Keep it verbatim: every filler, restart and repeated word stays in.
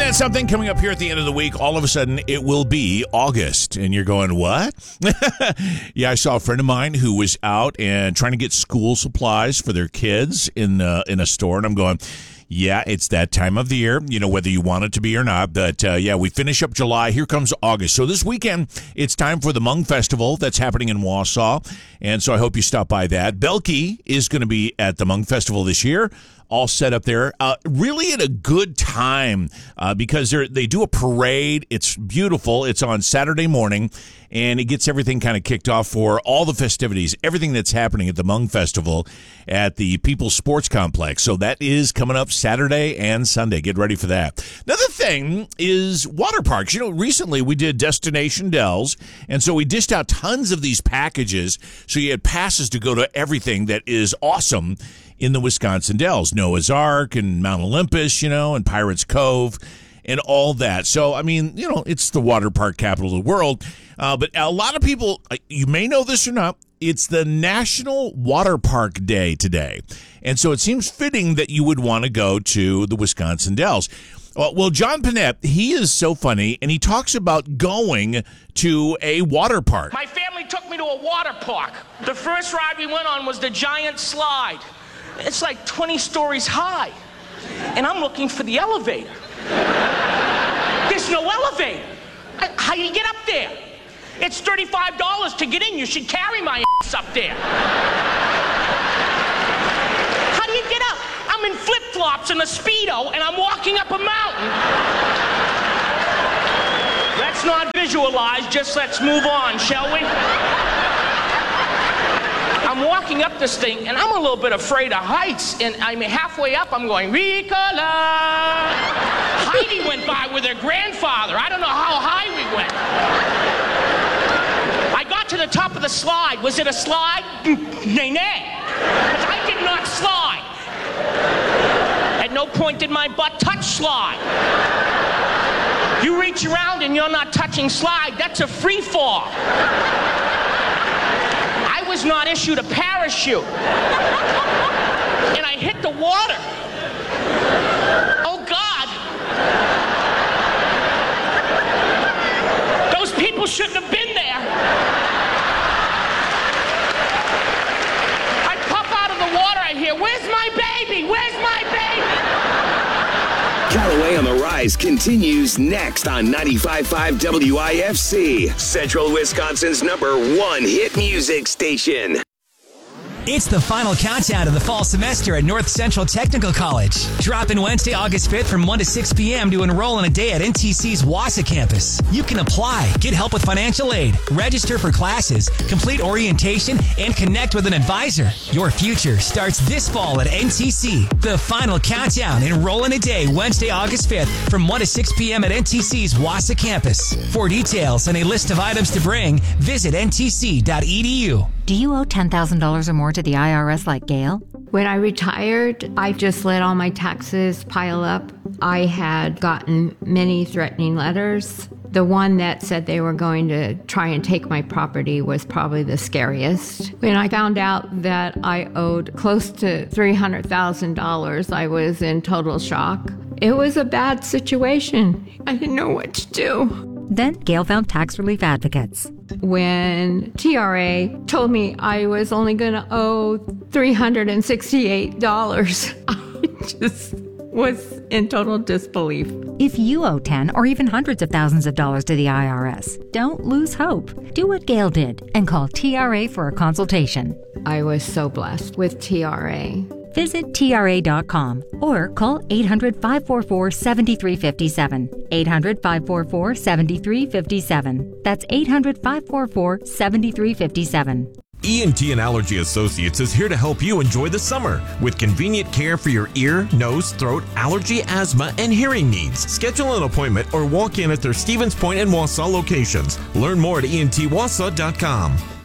that something coming up here at the end of the week? All of a sudden, it will be August. And you're going, what? Yeah, I saw a friend of mine who was out and trying to get school supplies for their kids in, uh, in a store. And I'm going, yeah, it's that time of the year, you know, whether you want it to be or not. But, uh, yeah, we finish up July. Here comes August. So this weekend, it's time for the Hmong Festival that's happening in Wausau. And so I hope you stop by that. Belky is going to be at the Hmong Festival this year, all set up there. Uh, really at a good time uh, because they they do a parade. It's beautiful. It's on Saturday morning, and it gets everything kind of kicked off for all the festivities, everything that's happening at the Hmong Festival at the People's Sports Complex. So that is coming up Saturday and Sunday. Get ready for that. Another thing is water parks. You know, recently we did Destination Dells, and so we dished out tons of these packages, so you had passes to go to everything that is awesome in the Wisconsin Dells, Noah's Ark and Mount Olympus, you know, and Pirates Cove and all that. So, I mean, you know, it's the water park capital of the world. Uh, but a lot of people, you may know this or not, it's the National Water Park Day today. And so it seems fitting that you would want to go to the Wisconsin Dells. Well, John Panette, he is so funny, and he talks about going to a water park. My family took me to a water park. The first ride we went on was the giant slide. It's like twenty stories high, and I'm looking for the elevator. There's no elevator. How do you get up there? It's thirty-five dollars to get in. You should carry my ass up there. How do you get up? I'm in flip-flops and a Speedo, and I'm walking up a mountain. Let's not visualize, just let's move on, shall we? I'm walking up this thing, and I'm a little bit afraid of heights, and I'm halfway up, I'm going, Ricola! Heidi went by with her grandfather. I don't know how high we went. I got to the top of the slide. Was it a slide? Nay, nay. Because I did not slide. At no point did my butt touch slide. You reach around and you're not touching slide, that's a free fall. I was not issued a parachute. And I hit the water. Oh, God. Those people shouldn't have been there. I pop out of the water, I hear, where's my baby? Where's my baby? Callaway on the Rise continues next on ninety-five point five W I F C, Central Wisconsin's number one hit music station. It's the final countdown to the fall semester at North Central Technical College. Drop in Wednesday, August fifth from one to six p.m. to enroll in a day at N T C's Wausau campus. You can apply, get help with financial aid, register for classes, complete orientation, and connect with an advisor. Your future starts this fall at N T C. The final countdown. Enroll in a day Wednesday, August fifth from one to six p.m. at N T C's Wausau campus. For details and a list of items to bring, visit N T C dot E D U. Do you owe ten thousand dollars or more to the I R S like Gail? When I retired, I just let all my taxes pile up. I had gotten many threatening letters. The one that said they were going to try and take my property was probably the scariest. When I found out that I owed close to three hundred thousand dollars, I was in total shock. It was a bad situation. I didn't know what to do. Then Gail found tax relief advocates. When T R A told me I was only going to owe three hundred sixty-eight dollars, I just was in total disbelief. If you owe ten or even hundreds of thousands of dollars to the I R S, don't lose hope. Do what Gail did and call T R A for a consultation. I was so blessed with T R A. Visit T R A dot com or call eight hundred, five four four, seven three five seven. eight hundred, five four four, seven three five seven. That's eight hundred, five four four, seven three five seven. E N T and Allergy Associates is here to help you enjoy the summer with convenient care for your ear, nose, throat, allergy, asthma, and hearing needs. Schedule an appointment or walk in at their Stevens Point and Wausau locations. Learn more at E N T Wausau dot com.